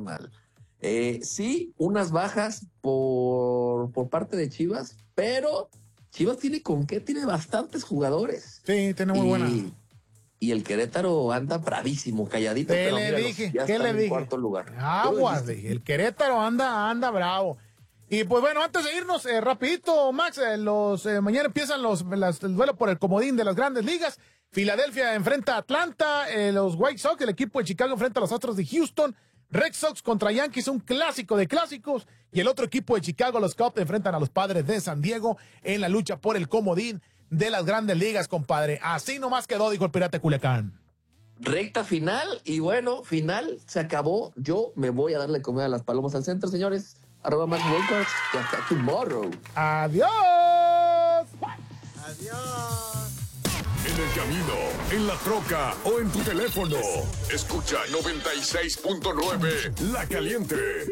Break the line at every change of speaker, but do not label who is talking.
mal. Sí, unas bajas por parte de Chivas, pero Chivas tiene con qué, tiene bastantes jugadores.
Sí, tiene muy buena.
Y el Querétaro anda bravísimo, calladito.
Te
pero
le
míralos,
dije,
ya
¿qué
están
le
en
dije?
cuarto lugar.
Aguas, dije, el Querétaro anda bravo. Y pues bueno, antes de irnos, rapidito, Max, mañana empiezan el duelo por el comodín de las grandes ligas. Filadelfia enfrenta a Atlanta, los White Sox, el equipo de Chicago enfrenta a los Astros de Houston, Red Sox contra Yankees, un clásico de clásicos, y el otro equipo de Chicago, los Cubs, enfrentan a los Padres de San Diego en la lucha por el comodín de las grandes ligas, compadre. Así nomás quedó, dijo el Pirata de Culiacán.
Recta final, y bueno, final, se acabó. Yo me voy a darle comida a las palomas al centro, señores. @MaxWalkers, y hasta tomorrow.
Adiós.
Adiós.
En el camino, en la troca o en tu teléfono. Escucha 96.9 La Caliente.